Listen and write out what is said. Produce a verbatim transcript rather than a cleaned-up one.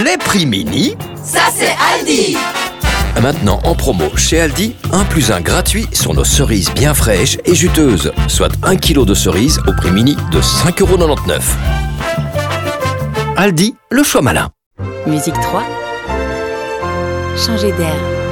Les prix mini, ça c'est Aldi. Maintenant en promo chez Aldi, un plus un gratuit sur nos cerises bien fraîches et juteuses, soit un kilo de cerises au prix mini de cinq euros quatre-vingt-dix-neuf. Aldi, le choix malin. Musique trois. Changer d'air.